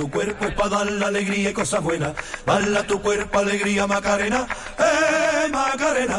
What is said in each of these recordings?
tu cuerpo es pa' dar la alegría y cosas buenas. Bala tu cuerpo, alegría, Macarena, Macarena.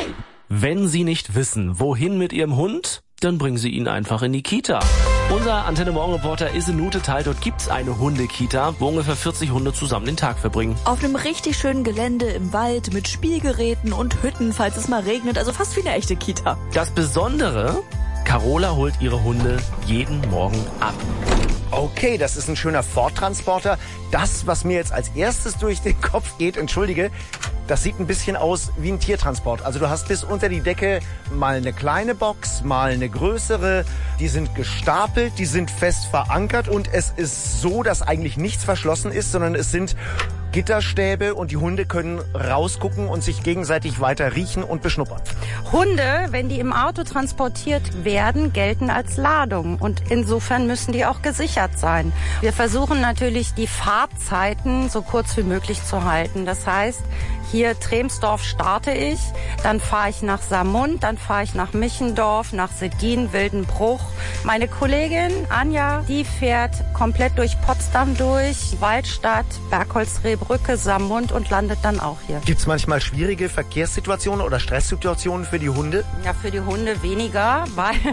Wenn Sie nicht wissen, wohin mit Ihrem Hund, dann bringen Sie ihn einfach in die Kita. Unser Antenne Morgen Reporter ist in Nutetal. Dort gibt's eine Hundekita, wo ungefähr 40 Hunde zusammen den Tag verbringen. Auf einem richtig schönen Gelände im Wald mit Spielgeräten und Hütten, falls es mal regnet. Also fast wie eine echte Kita. Das Besondere, Carola holt ihre Hunde jeden Morgen ab. Okay, das ist ein schöner Ford-Transporter. Das, was mir jetzt als erstes durch den Kopf geht, entschuldige, das sieht ein bisschen aus wie ein Tiertransport. Also du hast bis unter die Decke mal eine kleine Box, mal eine größere. Die sind gestapelt, die sind fest verankert und es ist so, dass eigentlich nichts verschlossen ist, sondern es sind Gitterstäbe und die Hunde können rausgucken und sich gegenseitig weiter riechen und beschnuppern. Hunde, wenn die im Auto transportiert werden, gelten als Ladung und insofern müssen die auch gesichert sein. Wir versuchen natürlich, die Fahrzeiten so kurz wie möglich zu halten. Das heißt, hier Tremsdorf starte ich, dann fahre ich nach Saarmund, dann fahre ich nach Michendorf, nach Seddin, Wildenbruch. Meine Kollegin Anja, die fährt komplett durch Potsdam durch, Waldstadt, Bergholzrehbrücke, Saarmund und landet dann auch hier. Gibt's manchmal schwierige Verkehrssituationen oder Stresssituationen für die Hunde? Ja, für die Hunde weniger,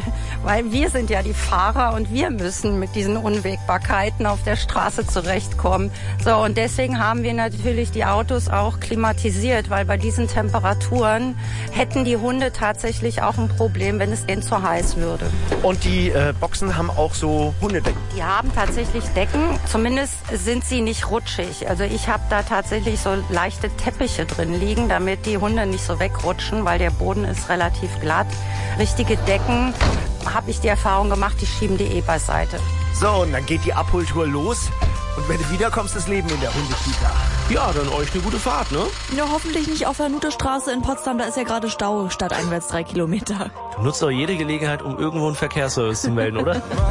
weil wir sind ja die Fahrer und wir müssen mit diesen Unwägbarkeiten auf der Straße zurechtkommen. So, und deswegen haben wir natürlich die Autos auch klimatisiert, weil bei diesen Temperaturen hätten die Hunde tatsächlich auch ein Problem, wenn es denen zu heiß würde. Und die Boxen haben auch so Hundedecken? Die haben tatsächlich Decken, zumindest sind sie nicht rutschig. Also ich habe da tatsächlich so leichte Teppiche drin liegen, damit die Hunde nicht so wegrutschen, weil der Boden ist relativ glatt. Richtige Decken, habe ich die Erfahrung gemacht, die schieben die eh beiseite. So, und dann geht die Abholtour los. Und wenn du wiederkommst, das Leben in der Hundekita. Ja, dann euch eine gute Fahrt, ne? Ja, hoffentlich nicht auf der Nutestraße in Potsdam, da ist ja gerade Stau, stadteinwärts 3 Kilometer. Du nutzt doch jede Gelegenheit, um irgendwo einen Verkehrsservice zu melden, oder?